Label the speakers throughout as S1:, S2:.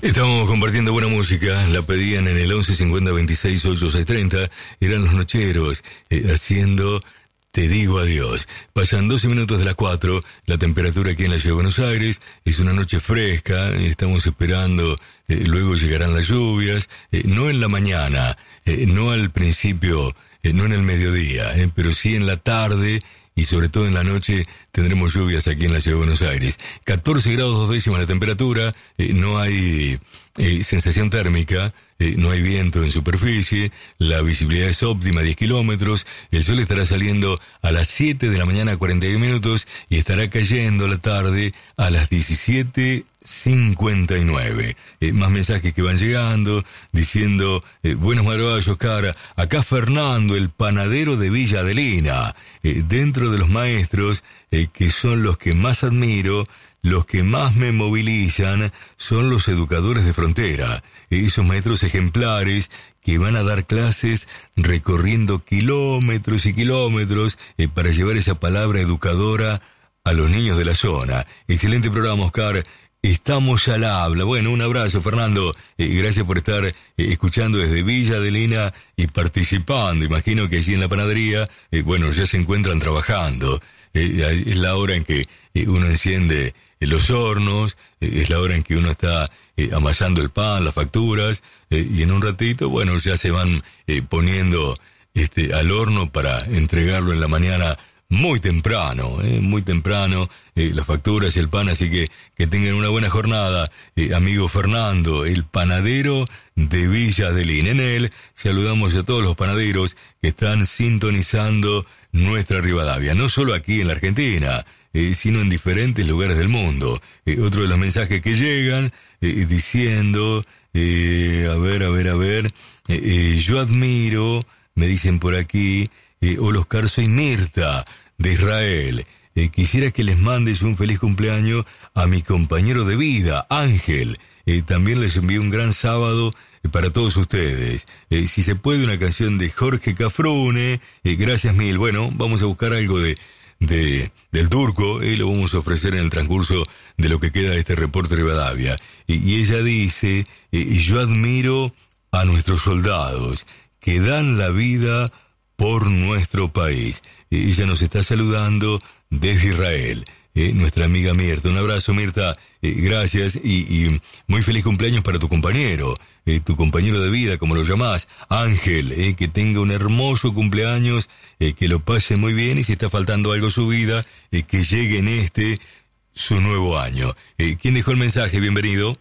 S1: Estamos compartiendo buena música, la pedían en el 11 50 26 8630, eran los Nocheros, haciendo Te digo adiós. Pasan 12 minutos de las 4, la temperatura aquí en la Ciudad de Buenos Aires, es una noche fresca, estamos esperando, luego llegarán las lluvias, no en la mañana, no al principio, no en el mediodía, pero sí en la tarde. Y sobre todo en la noche tendremos lluvias aquí en la Ciudad de Buenos Aires. 14 grados 2 décimas la temperatura, no hay sensación térmica, no hay viento en superficie, la visibilidad es óptima, 10 kilómetros, el sol estará saliendo a las 7 de la mañana, 41 minutos, y estará cayendo la tarde a las 17:59. Más mensajes que van llegando, diciendo, buenas madrugadas, Oscar, acá Fernando, el panadero de Villa Adelina, dentro de los maestros, que son los que más admiro, los que más me movilizan, son los educadores de frontera, esos maestros ejemplares que van a dar clases recorriendo kilómetros y kilómetros para llevar esa palabra educadora a los niños de la zona. Excelente programa, Oscar. Estamos al habla. Bueno, un abrazo, Fernando. Gracias por estar escuchando desde Villa Adelina y participando. Imagino que allí en la panadería, bueno, ya se encuentran trabajando. Es la hora en que uno enciende los hornos, es la hora en que uno está amasando el pan, las facturas, y en un ratito, bueno, ya se van poniendo al horno para entregarlo en la mañana muy temprano, las facturas y el pan, así que tengan una buena jornada, amigo Fernando, el panadero de Villa Adelina. En él saludamos a todos los panaderos que están sintonizando nuestra Rivadavia, no solo aquí en la Argentina, sino en diferentes lugares del mundo. Otro de los mensajes que llegan, diciendo, a ver, yo admiro, me dicen por aquí, hola Oscar, soy Mirta, de Israel. Quisiera que les mandes un feliz cumpleaños a mi compañero de vida, Ángel. También les envío un gran sábado para todos ustedes. Si se puede, una canción de Jorge Cafrune. Gracias mil. Bueno, vamos a buscar algo del Turco, lo vamos a ofrecer en el transcurso de lo que queda de este reporte de Rivadavia. Y ella dice, yo admiro a nuestros soldados que dan la vida por nuestro país. Ella nos está saludando desde Israel, nuestra amiga Mirta. Un abrazo, Mirta, gracias y muy feliz cumpleaños para tu compañero de vida, como lo llamás, Ángel, que tenga un hermoso cumpleaños, que lo pase muy bien, y si está faltando algo a su vida, que llegue en su nuevo año. ¿Quién dejó el mensaje? Bienvenido.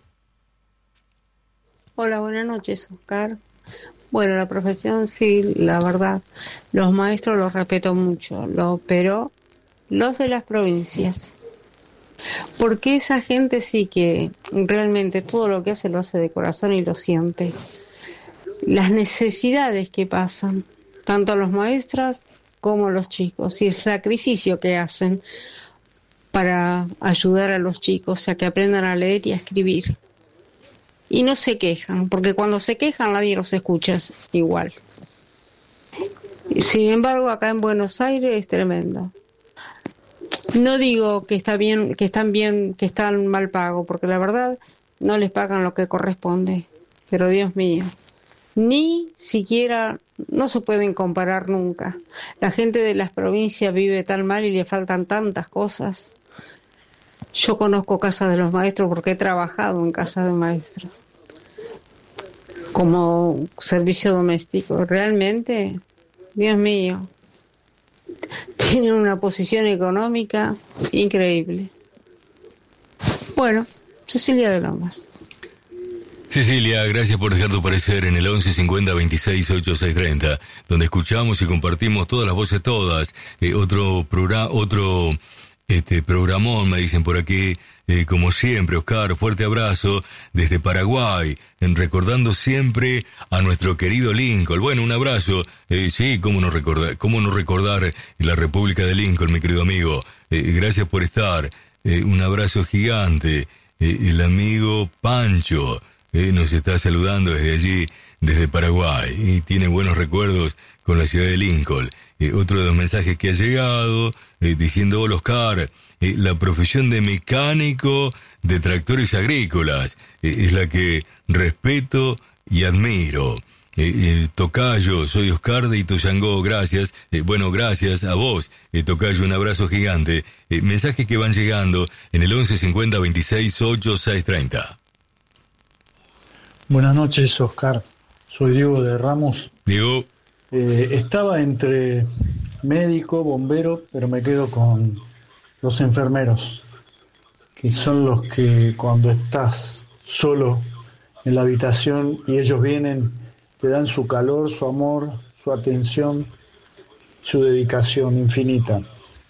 S2: Hola, buenas noches, Oscar. Bueno, la profesión, sí, la verdad, los maestros los respeto mucho, pero los de las provincias, porque esa gente sí que realmente todo lo que hace lo hace de corazón y lo siente. Las necesidades que pasan, tanto los maestros como los chicos, y el sacrificio que hacen para ayudar a los chicos a que aprendan a leer y a escribir. Y no se quejan, porque cuando se quejan nadie los escucha igual. Sin embargo, acá en Buenos Aires es tremendo. No digo que está bien, que están mal pagos, porque la verdad no les pagan lo que corresponde. Pero Dios mío, ni siquiera, no se pueden comparar nunca. La gente de las provincias vive tan mal y le faltan tantas cosas. Yo conozco casas de los maestros porque he trabajado en casas de maestros como servicio doméstico. Realmente, Dios mío, tienen una posición económica increíble. Bueno, Cecilia de Lomas.
S1: Cecilia, gracias por dejar tu parecer en el 11 50 26 8630, donde escuchamos y compartimos todas las voces, todas. Otro programón, me dicen por aquí, como siempre, Oscar, fuerte abrazo desde Paraguay, recordando siempre a nuestro querido Lincoln. Bueno, un abrazo, sí, cómo no recordar la República de Lincoln, mi querido amigo. Gracias por estar, un abrazo gigante. El amigo Pancho, nos está saludando desde allí, desde Paraguay, y tiene buenos recuerdos con la ciudad de Lincoln. Otro de los mensajes que ha llegado, diciendo: hola Oscar, la profesión de mecánico de tractores agrícolas es la que respeto y admiro. Tocayo, soy Oscar de Ituzaingó, gracias. Bueno, gracias a vos, Tocayo, un abrazo gigante. Mensajes que van llegando en el 11 50 26 8 630.
S3: Buenas noches, Oscar. Soy Diego de Ramos.
S1: Diego.
S3: Estaba entre médico, bombero, pero me quedo con los enfermeros, que son los que cuando estás solo en la habitación y ellos vienen, te dan su calor, su amor, su atención, su dedicación infinita.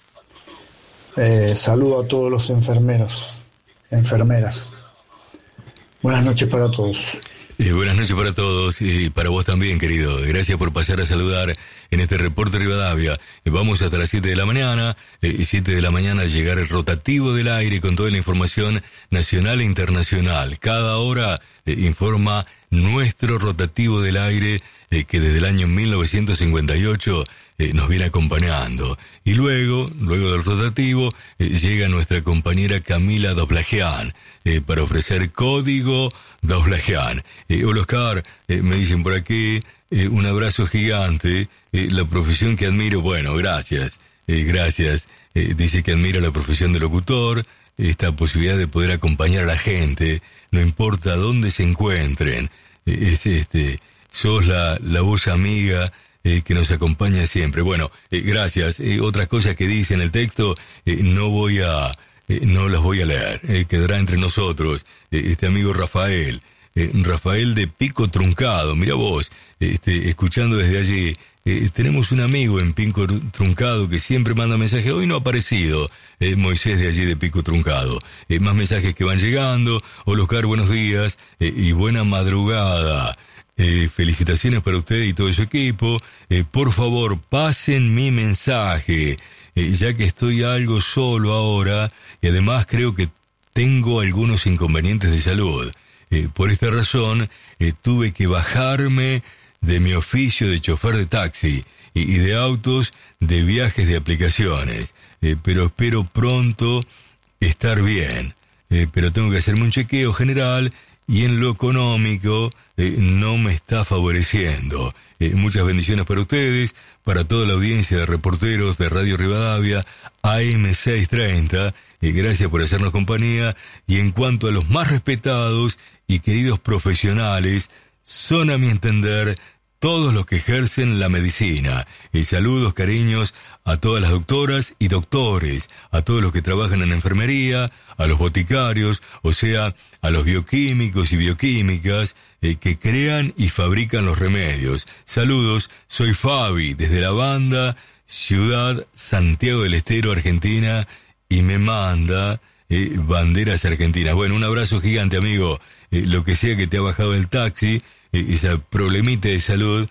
S3: Saludo a todos los enfermeros, enfermeras. Buenas noches para todos.
S1: Buenas noches para todos y para vos también, querido. Gracias por pasar a saludar en este reporte Rivadavia. Vamos hasta las 7 de la mañana. 7 de la mañana llegar el rotativo del aire con toda la información nacional e internacional. Cada hora informa nuestro rotativo del aire que desde el año 1958 nos viene acompañando. Y luego del rotativo, llega nuestra compañera Camila Doblajean para ofrecer código Doblajean. Hola Oscar, me dicen por aquí, un abrazo gigante, la profesión que admiro, bueno, gracias, gracias. Dice que admira la profesión de locutor, esta posibilidad de poder acompañar a la gente, no importa dónde se encuentren. Sos la voz amiga que nos acompaña siempre. Bueno, gracias. Otras cosas que dice en el texto no las voy a leer. Quedará entre nosotros este amigo Rafael. Rafael de Pico Truncado. Mira vos, escuchando desde allí. Tenemos un amigo en Pico Truncado que siempre manda mensajes. Hoy no ha aparecido Moisés de allí de Pico Truncado. Más mensajes que van llegando. Hola Oscar, buenos días y buena madrugada. Felicitaciones para usted y todo su equipo. Por favor, pasen mi mensaje, ya que estoy algo solo ahora y además creo que tengo algunos inconvenientes de salud. Por esta razón, tuve que bajarme de mi oficio de chofer de taxi y de autos de viajes de aplicaciones. Pero espero pronto estar bien. Pero tengo que hacerme un chequeo general y en lo económico no me está favoreciendo. Muchas bendiciones para ustedes, para toda la audiencia de reporteros de Radio Rivadavia, AM630. Gracias por hacernos compañía. Y en cuanto a los más respetados y queridos profesionales, son a mi entender todos los que ejercen la medicina. Saludos, cariños a todas las doctoras y doctores, a todos los que trabajan en enfermería, a los boticarios, o sea, a los bioquímicos y bioquímicas que crean y fabrican los remedios. Saludos, soy Fabi, desde la banda Ciudad Santiago del Estero, Argentina, y me manda banderas argentinas. Bueno, un abrazo gigante, amigo. Lo que sea que te ha bajado el taxi, esa problemita de salud,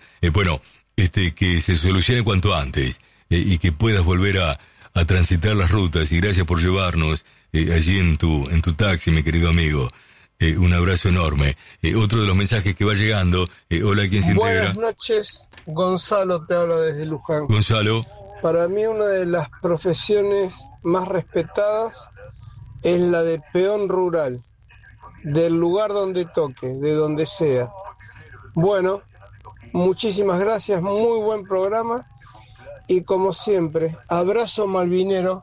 S1: que se solucione cuanto antes y que puedas volver a transitar las rutas. Y gracias por llevarnos allí en tu taxi, mi querido amigo. Un abrazo enorme. Otro de los mensajes que va llegando. Hola, ¿quién se integra?
S4: Buenas noches, Gonzalo te habla desde Luján.
S1: Gonzalo.
S4: Para mí una de las profesiones más respetadas es la de peón rural, del lugar donde toque, de donde sea. Bueno, muchísimas gracias, muy buen programa y como siempre, abrazo malvinero.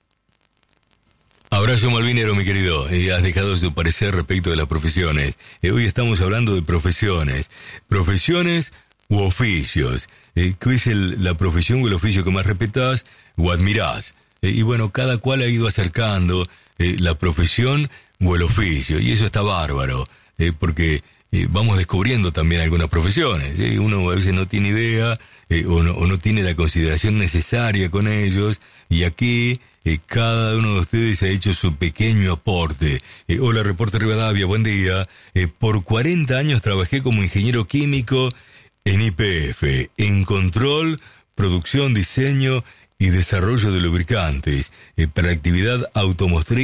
S1: Abrazo malvinero, mi querido. Has dejado su parecer respecto de las profesiones. Hoy estamos hablando de profesiones u oficios. ¿Qué es la profesión o el oficio que más respetás o admirás? Y bueno, cada cual ha ido acercando la profesión o el oficio, y eso está bárbaro, porque vamos descubriendo también algunas profesiones. Uno a veces no tiene idea o no tiene la consideración necesaria con ellos, y aquí cada uno de ustedes ha hecho su pequeño aporte. Hola, Reporte Rivadavia, buen día. Por 40 años trabajé como ingeniero químico en YPF, en control, producción, diseño y desarrollo de lubricantes para actividad automotriz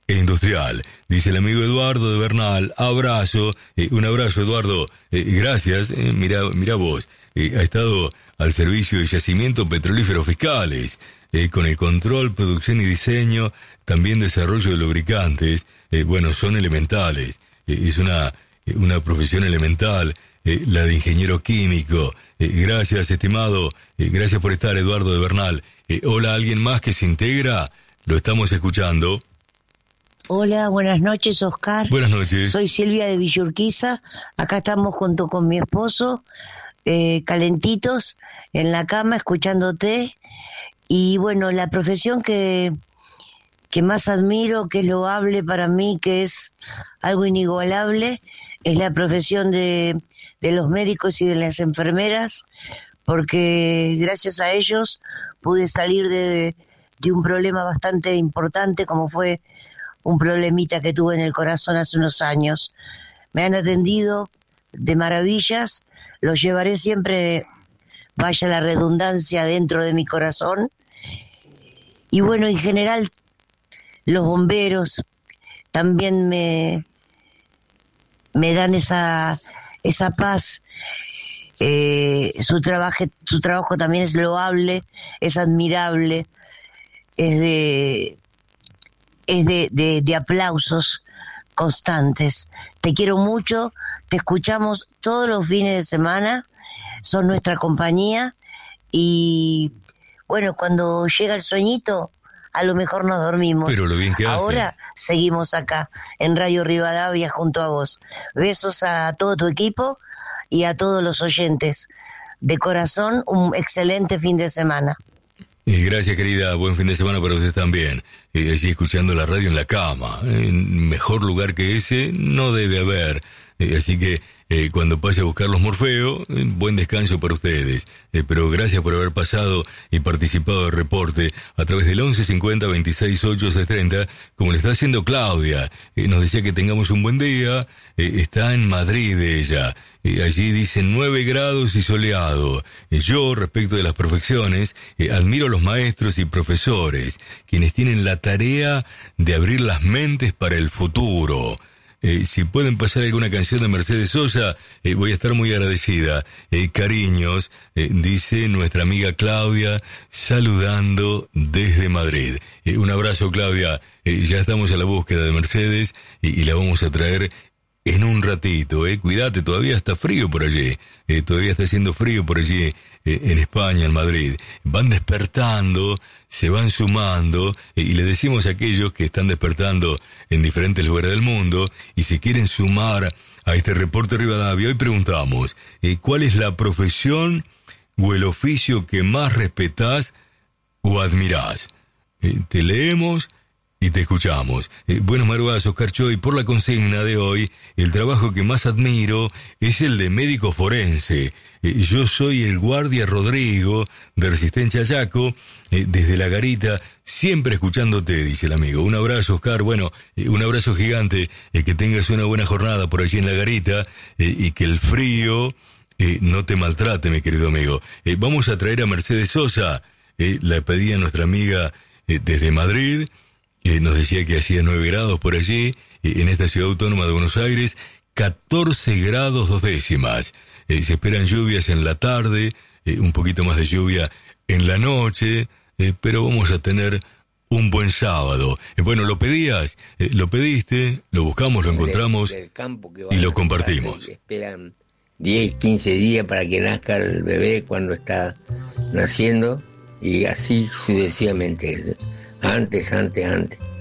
S1: e industrial. Dice el amigo Eduardo de Bernal, abrazo, un abrazo Eduardo, gracias, mira vos, ha estado al servicio de yacimientos petrolíferos fiscales, con el control, producción y diseño, también desarrollo de lubricantes, son elementales, es una profesión elemental, la de ingeniero químico. Gracias, estimado, gracias por estar, Eduardo de Bernal. Hola, ¿alguien más que se integra? Lo estamos escuchando.
S5: Hola, buenas noches, Oscar.
S1: Buenas noches.
S5: Soy Silvia de Villurquiza. Acá estamos junto con mi esposo, calentitos, en la cama, escuchándote. Y bueno, la profesión que más admiro, que es loable para mí, que es algo inigualable, es la profesión de los médicos y de las enfermeras, porque gracias a ellos pude salir de un problema bastante importante, como fue un problemita que tuve en el corazón hace unos años. Me han atendido de maravillas, los llevaré siempre, vaya la redundancia, dentro de mi corazón. Y bueno, en general, los bomberos también me dan esa paz. Su trabajo también es loable, es admirable, es de aplausos constantes. Te quiero mucho, te escuchamos todos los fines de semana, son nuestra compañía y bueno, cuando llega el sueñito, a lo mejor nos dormimos.
S1: Pero lo bien que
S5: ahora seguimos acá en Radio Rivadavia junto a vos. Besos a todo tu equipo y a todos los oyentes. De corazón, un excelente fin de semana.
S1: Gracias, querida. Buen fin de semana para usted también. Allí escuchando la radio en la cama. Mejor lugar que ese no debe haber. Así que cuando pase a buscar los Morfeo, buen descanso para ustedes. Pero gracias por haber pasado y participado del reporte a través del 1150 26 8 630, como le está haciendo Claudia. Nos decía que tengamos un buen día. Está en Madrid ella. Allí dice 9 grados y soleado. Yo, respecto de las profesiones, admiro a los maestros y profesores, quienes tienen la tarea de abrir las mentes para el futuro. Si pueden pasar alguna canción de Mercedes Sosa, voy a estar muy agradecida. Cariños, dice nuestra amiga Claudia, saludando desde Madrid. Un abrazo, Claudia. Ya estamos a la búsqueda de Mercedes y la vamos a traer en un ratito. Cuídate, todavía está frío por allí. Todavía está haciendo frío por allí en España, en Madrid. Van despertando, se van sumando, y le decimos a aquellos que están despertando en diferentes lugares del mundo y se quieren sumar a este reporte Rivadavia. Hoy preguntamos, ¿cuál es la profesión o el oficio que más respetás o admirás? Te leemos y te escuchamos. Buenas madrugadas, Oscar Choy. Por la consigna de hoy, el trabajo que más admiro es el de médico forense. Yo soy el guardia Rodrigo de Resistencia Yaco, desde la garita, siempre escuchándote, dice el amigo. Un abrazo, Oscar. Bueno, un abrazo gigante, que tengas una buena jornada por allí en la garita, y que el frío no te maltrate, mi querido amigo. Vamos a traer a Mercedes Sosa, la pedía nuestra amiga desde Madrid. Nos decía que hacía 9 grados por allí, en esta ciudad autónoma de Buenos Aires, 14 grados 2 décimas. Se esperan lluvias en la tarde, un poquito más de lluvia en la noche, pero vamos a tener un buen sábado. Bueno, lo pedías, lo pediste, lo buscamos, lo encontramos y lo compartimos.
S6: Esperan 10, 15 días para que nazca el bebé cuando está naciendo y así sucesivamente. Antes.